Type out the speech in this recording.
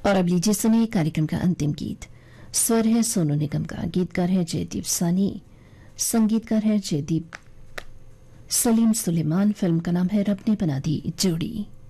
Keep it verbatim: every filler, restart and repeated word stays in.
और अब लीजिए सुनिए कार्यक्रम का अंतिम गीत। स्वर है सोनू निगम का, गीतकार है जयदीप सानी, संगीतकार है जयदीप सलीम सुलेमान। फिल्म का नाम है रब ने बना दी जोड़ी।